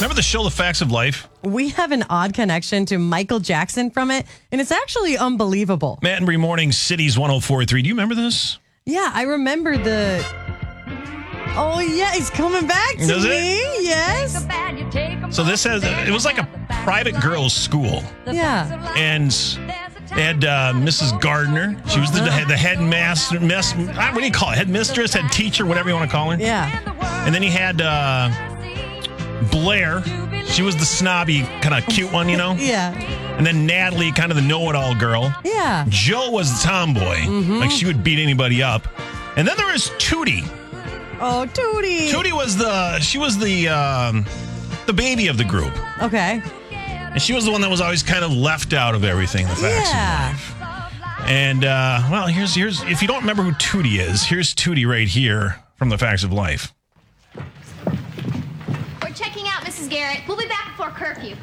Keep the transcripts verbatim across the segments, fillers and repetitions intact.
Remember the show The Facts of Life? We have an odd connection to Michael Jackson from it, and it's actually unbelievable. Matt and Bree Morning, Cities one oh four point three. Do you remember this? Yeah, I remember the... Oh, yeah, he's coming back to Does me. it? Yes. So this has, it was like a private girls' school. Yeah. And they had uh, Missus Gardner. She was the, the head, the head master, mess, what do you call it? Headmistress, head teacher, whatever you want to call her. Yeah. And then you had uh, Blair. She was the snobby, kind of cute one, you know? Yeah. And then Natalie, kind of the know-it-all girl. Yeah. Joe was the tomboy. Mm-hmm. Like, she would beat anybody up. And then there was Tootie. Oh, Tootie. Tootie was the, she was the, um, the baby of the group. Okay. And she was the one that was always kind of left out of everything, the facts Yeah. of life. And, uh, well, here's, here's, if you don't remember who Tootie is, here's Tootie right here from the Facts of Life. We're checking out Missus Garrett. We'll be back before curfew.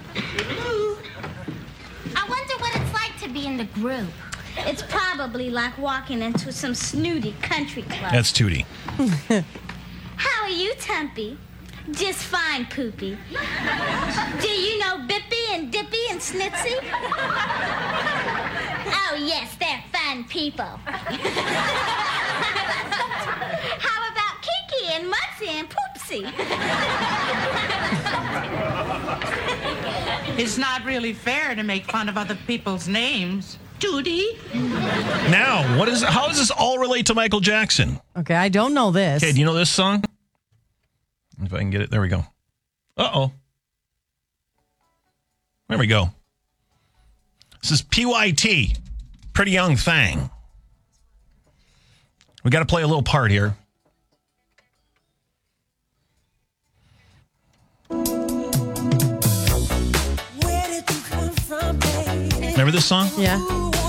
I wonder what it's like to be in the group. It's probably like walking into some snooty country club. That's Tootie. How are you, Tumpy? Just fine, Poopy. Do you know Bippy and Dippy and Snitsy? Oh, yes, they're fun people. How about Kiki and Mutsy and Poopsie? It's not really fair to make fun of other people's names. Tootie. Now, what is, how does this all relate to Michael Jackson? Okay, I don't know this. Okay, do you know this song? If I can get it. There we go. Uh-oh. There we go. This is P Y T. Pretty Young Thing. We got to play a little part here. Remember this song? Yeah.